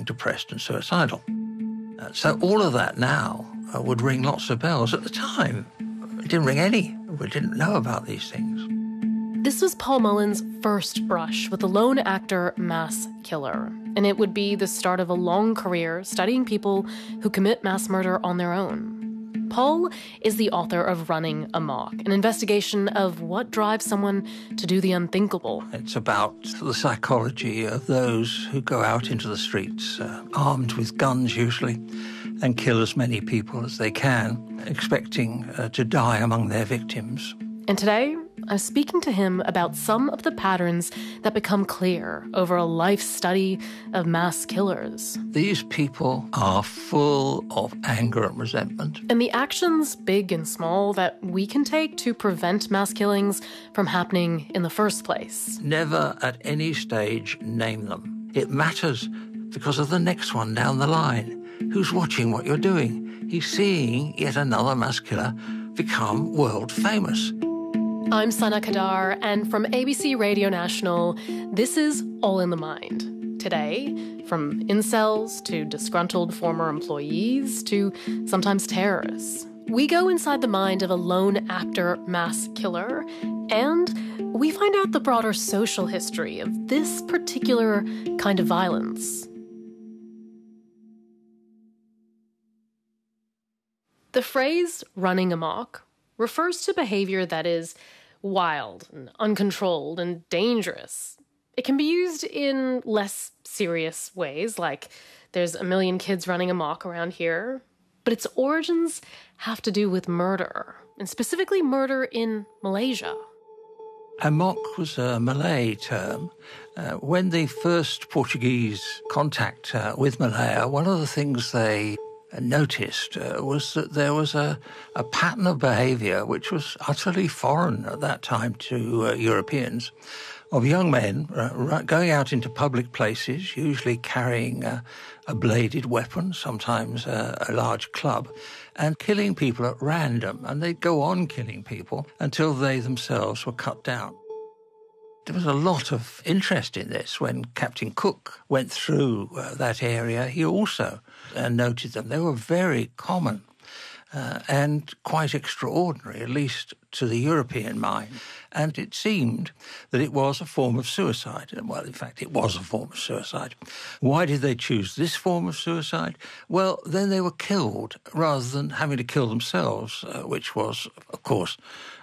depressed and suicidal. So all of that now would ring lots of bells. At the time, it didn't ring any. We didn't know about these things. This was Paul Mullen's first brush with a lone actor mass killer, and it would be the start of a long career studying people who commit mass murder on their own. Paul is the author of Running Amok, an investigation of what drives someone to do the unthinkable. It's about the psychology of those who go out into the streets, armed with guns usually, and kill as many people as they can, expecting to die among their victims. And today, I'm speaking to him about some of the patterns that become clear over a life study of mass killers. These people are full of anger and resentment. And the actions, big and small, that we can take to prevent mass killings from happening in the first place. Never at any stage name them. It matters because of the next one down the line. Who's watching what you're doing? He's seeing yet another mass killer become world famous. I'm Sana Qadar, and from ABC Radio National, this is All in the Mind. Today, from incels to disgruntled former employees to sometimes terrorists, we go inside the mind of a lone actor mass killer, and we find out the broader social history of this particular kind of violence. The phrase running amok refers to behavior that is wild and uncontrolled and dangerous. It can be used in less serious ways, like there's a million kids running amok around here, but its origins have to do with murder, and specifically murder in Malaysia. Amok was a Malay term. When the first Portuguese contact with Malaya, one of the things they noticed was that there was a pattern of behaviour which was utterly foreign at that time to Europeans, of young men going out into public places, usually carrying a bladed weapon, sometimes a large club, and killing people at random. And they'd go on killing people until they themselves were cut down. There was a lot of interest in this. When Captain Cook went through that area, he also noted them. They were very common and quite extraordinary, at least to the European mind. And it seemed that it was a form of suicide. Well, in fact, it was a form of suicide. Why did they choose this form of suicide? Well, then they were killed rather than having to kill themselves, which was, of course,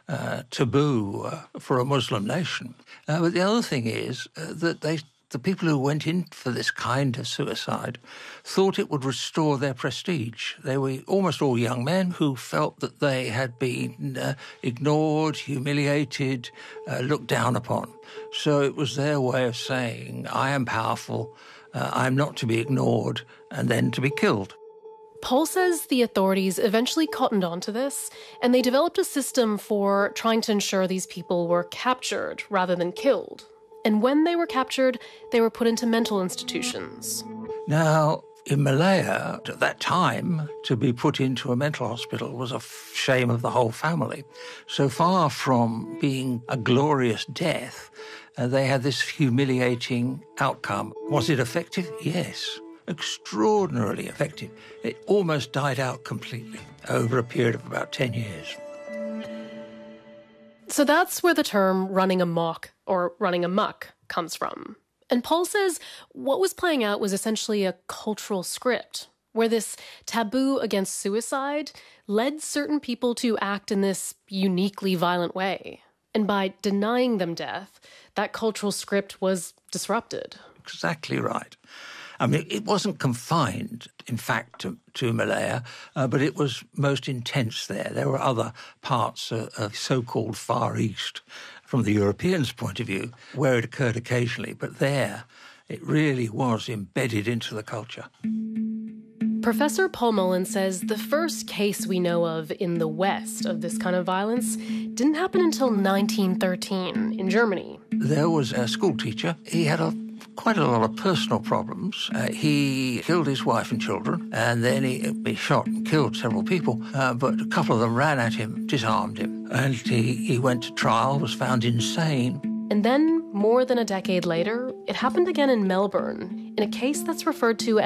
taboo for a Muslim nation. But the other thing is that the people who went in for this kind of suicide thought it would restore their prestige. They were almost all young men who felt that they had been ignored, humiliated, looked down upon. So it was their way of saying, I am powerful, I'm not to be ignored, and then to be killed. Paul says the authorities eventually cottoned on to this, and they developed a system for trying to ensure these people were captured rather than killed. And when they were captured, they were put into mental institutions. Now, in Malaya, at that time, to be put into a mental hospital was a shame of the whole family. So far from being a glorious death, they had this humiliating outcome. Was it effective? Yes. Extraordinarily effective. It almost died out completely over a period of about 10 years. So that's where the term running amok or running amok comes from. And Paul says what was playing out was essentially a cultural script, where this taboo against suicide led certain people to act in this uniquely violent way. And by denying them death, that cultural script was disrupted. Exactly right. I mean, it wasn't confined, in fact, to Malaya, but it was most intense there. There were other parts of so-called Far East, from the Europeans' point of view, where it occurred occasionally. But there, it really was embedded into the culture. Professor Paul Mullen says the first case we know of in the West of this kind of violence didn't happen until 1913 in Germany. There was a school teacher. He had quite a lot of personal problems. He killed his wife and children, and then he shot and killed several people. But a couple of them ran at him, disarmed him, and he went to trial, was found insane. And then, more than a decade later, it happened again in Melbourne, in a case that's referred to